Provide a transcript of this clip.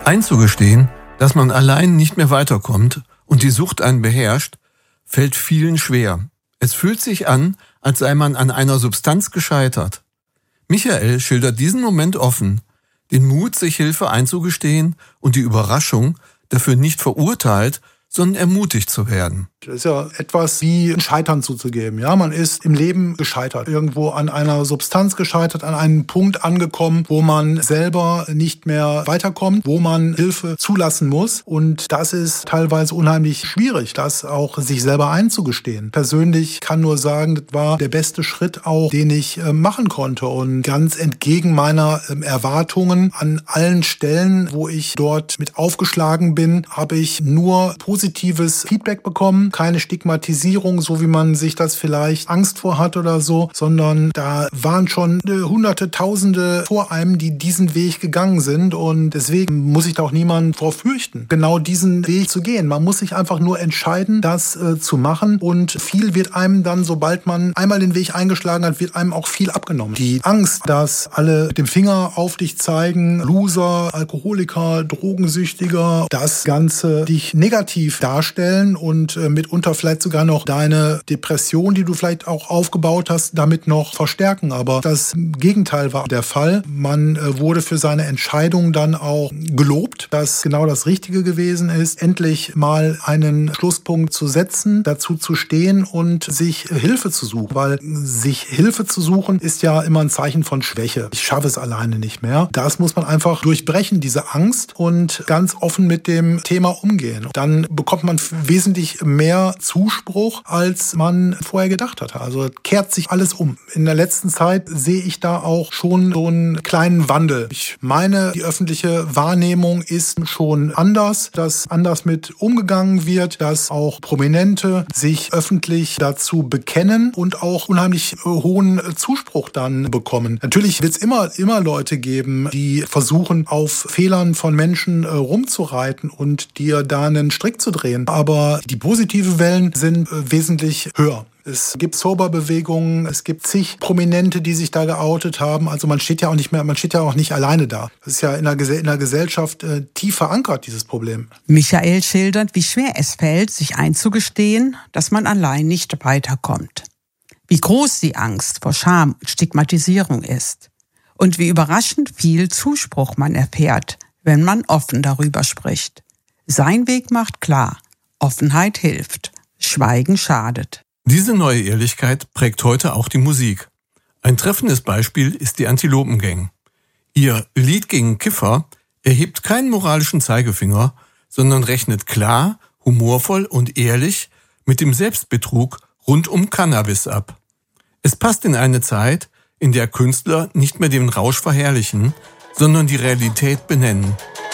Einzugestehen, dass man allein nicht mehr weiterkommt und die Sucht einen beherrscht, fällt vielen schwer. Es fühlt sich an, als sei man an einer Substanz gescheitert. Michael schildert diesen Moment offen, den Mut, sich Hilfe einzugestehen und die Überraschung, dafür nicht verurteilt, sondern ermutigt zu werden. Das ist ja etwas wie ein Scheitern zuzugeben. Ja, man ist im Leben gescheitert, irgendwo an einer Substanz gescheitert, an einem Punkt angekommen, wo man selber nicht mehr weiterkommt, wo man Hilfe zulassen muss. Und das ist teilweise unheimlich schwierig, das auch sich selber einzugestehen. Persönlich kann nur sagen, das war der beste Schritt auch, den ich machen konnte. Und ganz entgegen meiner Erwartungen an allen Stellen, wo ich dort mit aufgeschlagen bin, habe ich nur positives Feedback bekommen. Keine Stigmatisierung, so wie man sich das vielleicht Angst vor hat oder so, sondern da waren schon Hunderte, Tausende vor einem, die diesen Weg gegangen sind und deswegen muss sich da auch niemand vor fürchten, genau diesen Weg zu gehen. Man muss sich einfach nur entscheiden, das zu machen und viel wird einem dann, sobald man einmal den Weg eingeschlagen hat, wird einem auch viel abgenommen. Die Angst, dass alle mit dem Finger auf dich zeigen, Loser, Alkoholiker, Drogensüchtiger, das Ganze dich negativ darstellen und mitunter vielleicht sogar noch deine Depression, die du vielleicht auch aufgebaut hast, damit noch verstärken. Aber das Gegenteil war der Fall. Man wurde für seine Entscheidung dann auch gelobt, dass genau das Richtige gewesen ist, endlich mal einen Schlusspunkt zu setzen, dazu zu stehen und sich Hilfe zu suchen. Weil sich Hilfe zu suchen ist ja immer ein Zeichen von Schwäche. Ich schaffe es alleine nicht mehr. Das muss man einfach durchbrechen, diese Angst, und ganz offen mit dem Thema umgehen. Dann bekommt man wesentlich mehr Zuspruch, als man vorher gedacht hatte. Also kehrt sich alles um. In der letzten Zeit sehe ich da auch schon so einen kleinen Wandel. Ich meine, die öffentliche Wahrnehmung ist schon anders, dass anders mit umgegangen wird, dass auch Prominente sich öffentlich dazu bekennen und auch unheimlich hohen Zuspruch dann bekommen. Natürlich wird es immer Leute geben, die versuchen, auf Fehlern von Menschen rumzureiten und dir da einen Strick zu drehen. Aber die positive Wellen sind wesentlich höher. Es gibt Sober-Bewegungen, es gibt zig Prominente, die sich da geoutet haben. Also man steht ja auch nicht alleine da. Das ist ja in der Gesellschaft tief verankert, dieses Problem. Michael schildert, wie schwer es fällt, sich einzugestehen, dass man allein nicht weiterkommt. Wie groß die Angst vor Scham und Stigmatisierung ist. Und wie überraschend viel Zuspruch man erfährt, wenn man offen darüber spricht. Sein Weg macht klar, Offenheit hilft, Schweigen schadet. Diese neue Ehrlichkeit prägt heute auch die Musik. Ein treffendes Beispiel ist die Antilopen-Gang. Ihr Lied gegen Kiffer erhebt keinen moralischen Zeigefinger, sondern rechnet klar, humorvoll und ehrlich mit dem Selbstbetrug rund um Cannabis ab. Es passt in eine Zeit, in der Künstler nicht mehr den Rausch verherrlichen, sondern die Realität benennen.